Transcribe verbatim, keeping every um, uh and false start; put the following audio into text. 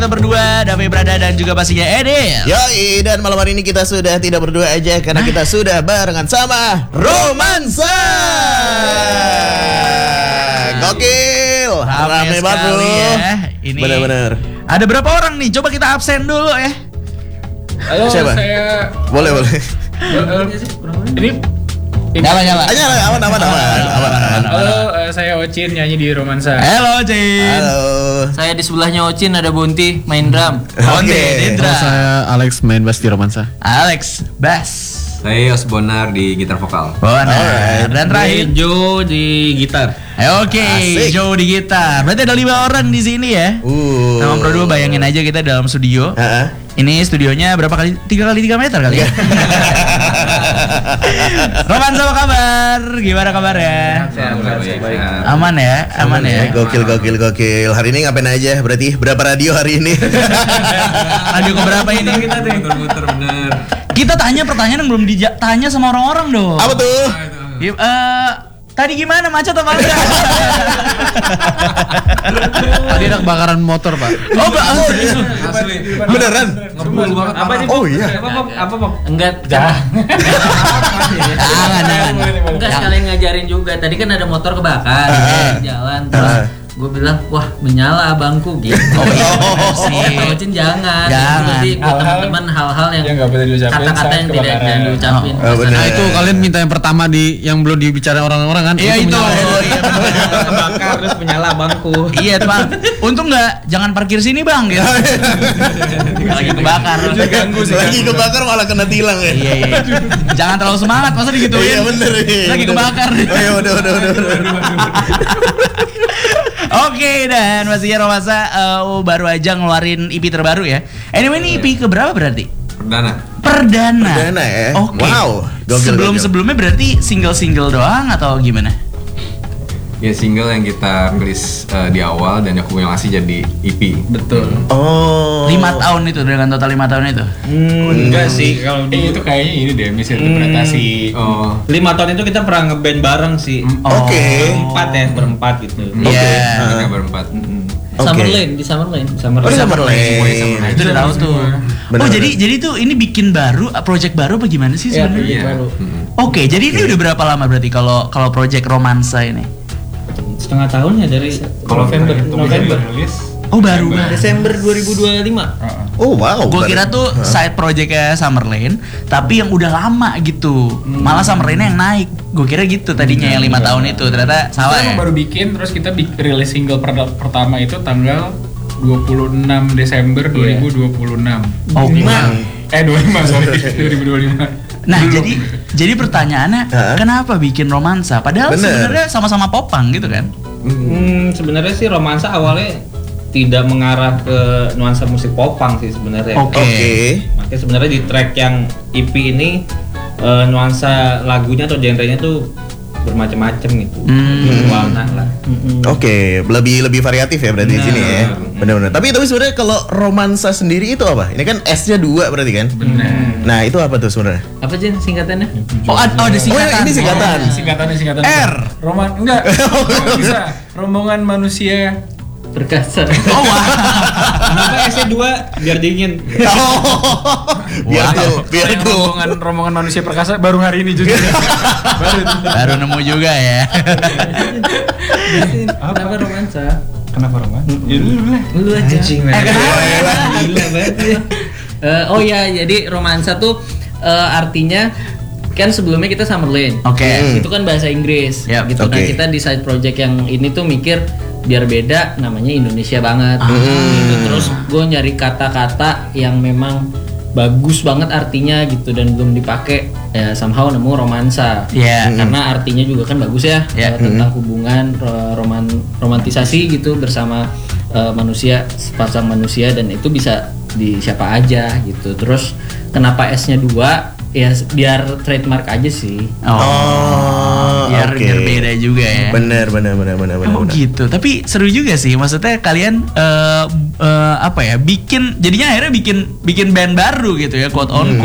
Kita berdua, Davi Brada dan juga pastinya Edil. Yoi, dan malam hari ini kita sudah tidak berdua aja karena kita sudah barengan sama Romansa. Gokil, rame banget bro. Ya. Ini benar-benar. Ada berapa orang nih? Coba kita absen dulu ya. Halo, Siapa? saya Boleh boleh. ini Nyala nyala. Aja aman aman aman aman aman. Halo, eh, saya Ocin nyanyi di Romansa. Halo Cin. Halo. Saya di sebelahnya Ocin ada Bonti main drum. Oke, Oke. Dendra. Saya Alex main bass di Romansa. Alex Bass. Saya Yos Bonar di gitar vokal. Bonar. Alright. Dan terakhir Jo di gitar. Eh, Oke, Asik. Joe di gitar. Berarti ada lima orang di sini ya. Uh. Nama Pro dua bayangin aja kita dalam studio. Heeh. Ini studionya berapa kali? Tiga kali tiga meter kali ya. Romansa apa kabar? Gimana kabarnya? Aman ya, aman ya. Gokil gokil gokil. Hari ini ngapain aja? Berarti berapa radio hari ini? Radio keberapa ini kita tuh? Muter-muter bener. Kita tanya pertanyaan yang belum ditanya sama orang-orang dong. Apa tuh? Ya, eh, tadi gimana macet apa enggak? Tadi ada kebakaran motor, Pak. Oh, Mbak. Asli. Beneran? Ngebul banget. Apa nih? Oh iya. Apa Pop? Apa Pop? Enggak, Jangan, jangan. enggak sekalian ngajarin juga. Tadi kan ada motor kebakar di jalan terus Ah. gue bilang, wah menyala abangku gitu. Oh iya, bener sih. Kata Ocin jangan. Jangan. Jadi buat Hal-hal teman-teman hal-hal yang yang nggak boleh diucapin kata-kata saat yang tidak kebakaran. jangan diucapin. Oh, bener. Nah, itu kalian minta yang pertama di yang belum dibicarain orang-orang kan? Iya itu. menyalahin. Oh, iya, bener. Kebakar terus menyala abangku. Iya, Bang. Untung nggak jangan parkir sini, Bang gitu. Lagi kebakar. Ganggu sih. Lagi kebakar malah kena tilang ya. Iya, iya. Jangan terlalu semangat, masa digituin. Iya bener iya. Lagi Bener. kebakar. Oh iya udah udah udah. udah. Oke, dan pastinya Romansa uh, baru aja ngeluarin E P terbaru ya. Anyway, ini E P keberapa berarti? Perdana. Perdana. Perdana ya? Oke. Wow, gokil, Sebelum gokil. sebelumnya berarti single-single doang atau gimana? Ya single yang kita rilis uh, di awal dan akumulasi jadi E P. Betul. Oh. Lima tahun itu dengan total lima tahun itu. Hmm, enggak sih kalau Eh, dulu itu kayaknya ini deh misinterpretasi. Oh. lima tahun itu kita pernah ngeband bareng sih. Oke. Berempat ya, berempat gitu. Iya. Kita berempat. Oke. Summer Lane di Summer Lane, Summer Oh, di Lane. Summer Lane. Semuanya Summer Lane. Itu udah tahu tuh. Bener, oh, bener. jadi jadi tuh ini bikin baru, project baru apa gimana sih Iya, sebenarnya? Iya. baru. Mm-mm. Oke, jadi ini udah berapa lama berarti kalau kalau project Romansa ini? Setengah tahun ya dari Kalau November, kita hitung November. rilis. Oh, baru Desember. banget. Desember dua ribu dua puluh lima. Oh wow. Gue kira baru- tuh Hah? side projectnya Summer Lane, tapi yang udah lama gitu. Malah Summer Lane yang naik. Gue kira gitu tadinya yang lima tahun itu, ternyata Kita salah ya. emang baru bikin terus kita bi- rilis single per- pertama itu tanggal dua puluh enam Desember dua ribu dua puluh enam. Oh, Eh dua puluh lima sorry dua ribu dua puluh lima. Nah, jadi jadi pertanyaannya Hah? kenapa bikin Romansa? Padahal Bener. sebenarnya sama-sama popang gitu kan? Hmm, sebenarnya sih Romansa awalnya tidak mengarah ke nuansa musik popang sih sebenarnya. Oke. Oke. Makanya sebenarnya di track yang E P ini eh, nuansa lagunya atau genrenya tuh bermacam-macam gitu. Hmm. Warna lah. Oke, lebih lebih variatif ya berarti di Benar. sini ya. Benar-benar. Tapi tapi sebenarnya kalau Romansa sendiri itu apa? Ini kan S-nya dua berarti kan? Benar. Nah, itu apa tuh sebenarnya? Apa sih singkatannya? Oh, ad- oh ada Oh, singkatan. ini singkatan. Singkatannya singkatan R. Roman enggak. Oh, bisa. Rombongan manusia. Perkasa. Oh, wah. Kenapa S-nya dua? Biar dingin. Oh, biar tuh, biar Kalau yang tuh. rombongan rombongan manusia perkasa baru hari ini juga. baru Baru nemu juga ya. Kenapa Romansa? Kenapa roman? Ya dulu dulu lah. Lu aja. Eh, kenapa? Gila banget ya. Eh, oh ya, jadi Romansa tuh eh, artinya kan sebelumnya kita Summer Lane. Oke. Hmm. Itu kan bahasa Inggris. Yap, gitu. Nah, oke. kita di side project yang ini tuh mikir biar beda namanya Indonesia banget. Ah. Gitu. Terus gue nyari kata-kata yang memang bagus banget artinya gitu dan belum dipakai ya somehow nemu Romansa. Iya. Karena artinya juga kan bagus ya, Ya. eh, tentang hubungan ro- roman romantisasi gitu bersama eh, manusia, sepasang manusia dan itu bisa di siapa aja gitu. Terus kenapa S-nya dua? Ya biar trademark aja sih. Oh. Oh, biar oke. biar beda juga ya. Benar, benar, benar, benar, benar. Oh benar. gitu, tapi seru juga sih. Maksudnya kalian eh, eh, apa ya? Bikin, jadinya akhirnya bikin bikin band baru gitu ya, quote on